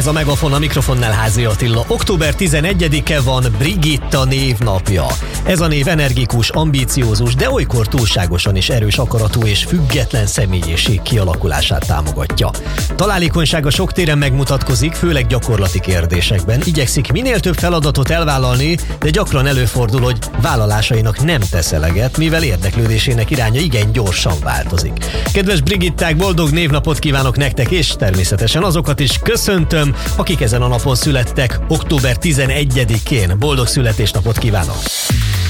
Ez a Megafon, a mikrofonnál Házi Attila. Október 11-e van Brigitta névnapja. Ez a név energikus, ambíciózus, de olykor túlságosan is erős akaratú és független személyiség kialakulását támogatja. Találékonysága sok téren megmutatkozik, főleg gyakorlati kérdésekben. Igyekszik minél több feladatot elvállalni, de gyakran előfordul, hogy vállalásainak nem tesz eleget, mivel érdeklődésének iránya igen gyorsan változik. Kedves Brigitták, boldog névnapot kívánok nektek, és természetesen azokat is köszöntöm, akik ezen a napon születtek, október 11-én. Boldog születésnapot kívánok!